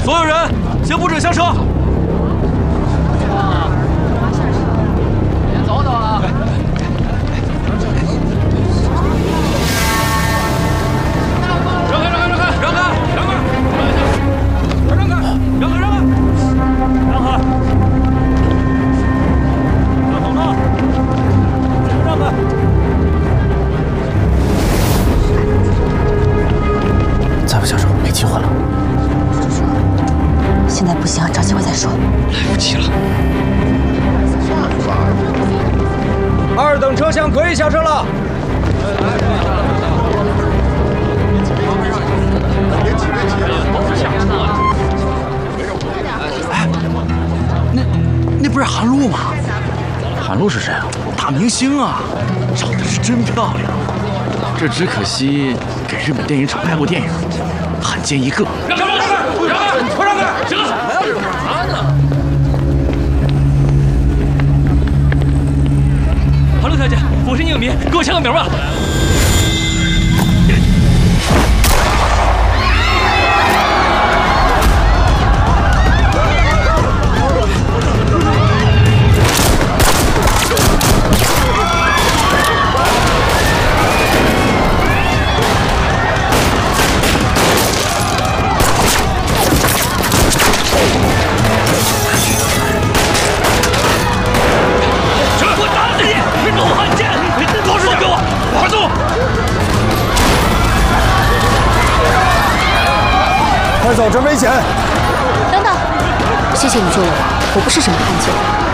所有人先不准下车。 先走走啊！让开！让开！让开！让开！让开！让开！让开！让开！让开！让好了，让开！ 再不下车，没机会了。 现在不行，找机会再说。 来不及了。 二等车厢可以下车了。 哎，那不是韩露吗？ 韩露是谁啊？ 大明星啊，长得是真漂亮。这只可惜给日本电影厂拍过电影，罕见一个。 让开！让开！让开！快让开！行了，还要干嘛呢？韩露小姐，我是你影迷，给我签个名吧。 快走，这危险！ 等等，谢谢你救了我，我不是什么汉奸。